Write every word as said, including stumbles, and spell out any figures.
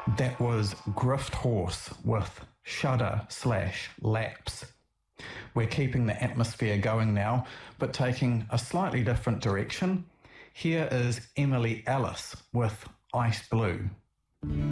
That was Grift Horse with Shudder slash Lapse. We're keeping the atmosphere going now, but taking a slightly different direction. Here is Emily Ellis with Ice Blue.